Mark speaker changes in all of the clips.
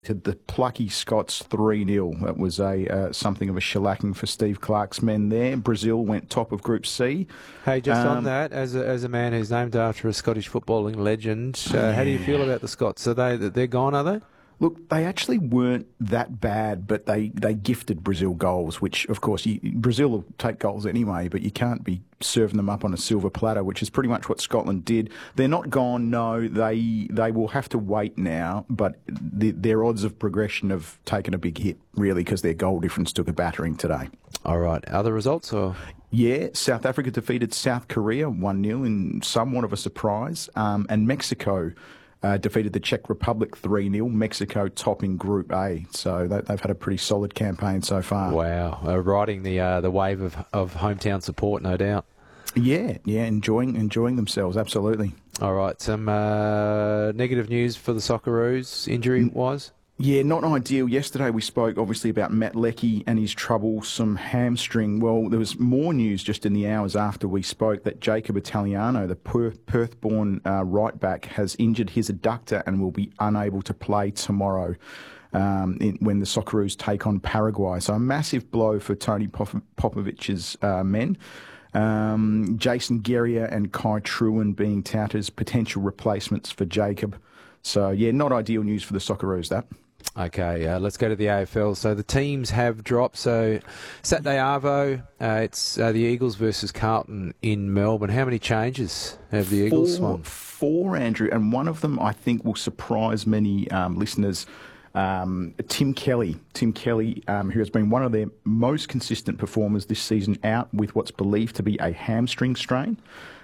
Speaker 1: The plucky Scots 3-0. That was something of a shellacking for Steve Clarke's men there. Brazil went top of Group C.
Speaker 2: Hey, just on that, as a man who's named after a Scottish footballing legend, how do you feel about the Scots? They're gone, are they?
Speaker 1: Look, they actually weren't that bad, but they gifted Brazil goals, which, of course, Brazil will take goals anyway, but you can't be serving them up on a silver platter, which is pretty much what Scotland did. They're not gone, no. They will have to wait now, but their odds of progression have taken a big hit, really, because their goal difference took a battering today.
Speaker 2: All right. Other results? Or?
Speaker 1: Yeah, South Africa defeated South Korea 1-0 in somewhat of a surprise, and Mexico defeated the Czech Republic 3-0. Mexico topping Group A, so they've had a pretty solid campaign so far.
Speaker 2: Wow, riding the wave of hometown support, no doubt.
Speaker 1: Yeah, enjoying themselves, absolutely.
Speaker 2: All right, some negative news for the Socceroos, injury-wise? Yeah,
Speaker 1: not ideal. Yesterday we spoke obviously about Matt Leckie and his troublesome hamstring. Well, there was more news just in the hours after we spoke that Jacob Italiano, the Perth-born right back, has injured his adductor and will be unable to play tomorrow when the Socceroos take on Paraguay. So a massive blow for Tony Popovic's men. Jason Guerrier and Kai Truen being touted as potential replacements for Jacob. So, yeah, not ideal news for the Socceroos, that.
Speaker 2: Okay, let's go to the AFL. So the teams have dropped. So Saturday Arvo, it's the Eagles versus Carlton in Melbourne. How many changes have the Eagles swung?
Speaker 1: Four, Andrew, and one of them I think will surprise many listeners. Tim Kelly, who has been one of their most consistent performers this season, out with what's believed to be a hamstring strain.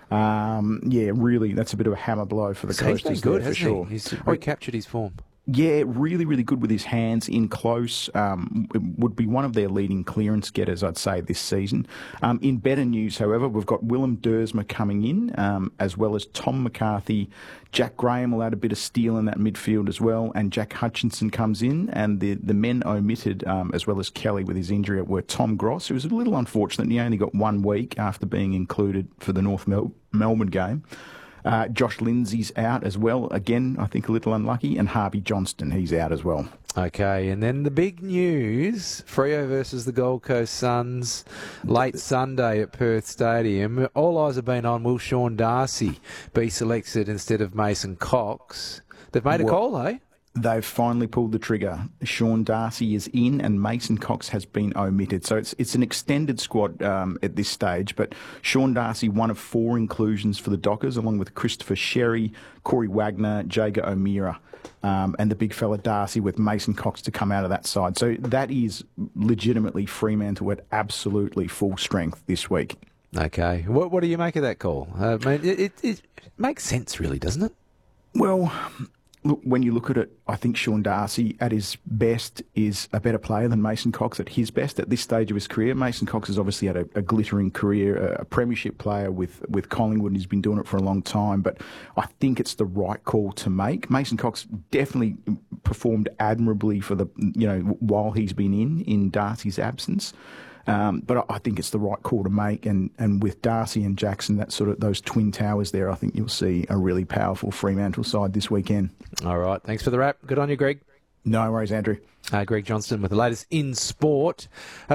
Speaker 1: Really, that's a bit of a hammer blow for the Coasters.
Speaker 2: He's been good,
Speaker 1: for sure.
Speaker 2: He's recaptured his form.
Speaker 1: Yeah, really, really good with his hands in close. Would be one of their leading clearance getters, I'd say, this season. In better news, however, we've got Willem Dersma coming in, as well as Tom McCarthy. Jack Graham will add a bit of steel in that midfield as well, and Jack Hutchinson comes in, and the men omitted, as well as Kelly with his injury, were Tom Gross, who was a little unfortunate. He only got 1 week after being included for the North Melbourne game. Josh Lindsay's out as well. Again, I think a little unlucky. And Harvey Johnston, he's out as well.
Speaker 2: Okay, and then the big news, Freo versus the Gold Coast Suns, late Sunday at Perth Stadium. All eyes have been on, will Sean Darcy be selected instead of Mason Cox? They've made a call, eh?
Speaker 1: They've finally pulled the trigger. Sean Darcy is in and Mason Cox has been omitted. So it's an extended squad at this stage, but Sean Darcy, one of 4 inclusions for the Dockers, along with Christopher Sherry, Corey Wagner, Jager O'Meara, and the big fella Darcy, with Mason Cox to come out of that side. So that is legitimately Fremantle at absolutely full strength this week.
Speaker 2: Okay. What do you make of that call? I mean, it makes sense, really, doesn't it?
Speaker 1: Well, look, when you look at it, I think Sean Darcy at his best is a better player than Mason Cox at his best at this stage of his career. Mason Cox has obviously had a glittering career, a premiership player with Collingwood, and he's been doing it for a long time, but I think it's the right call to make. Mason Cox definitely performed admirably for while he's been in Darcy's absence. But I think it's the right call to make, and with Darcy and Jackson, those twin towers there, I think you'll see a really powerful Fremantle side this weekend.
Speaker 2: All right, thanks for the wrap. Good on you, Greg.
Speaker 1: No worries, Andrew.
Speaker 2: Greg Johnston with the latest in sport.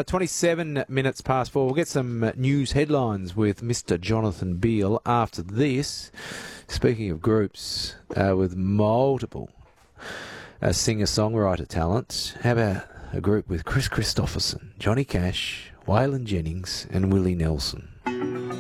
Speaker 2: 27 minutes past 4. We'll get some news headlines with Mr. Jonathan Beale after this. Speaking of groups with multiple singer-songwriter talent, how about a group with Chris Christopherson, Johnny Cash, Waylon Jennings and Willie Nelson?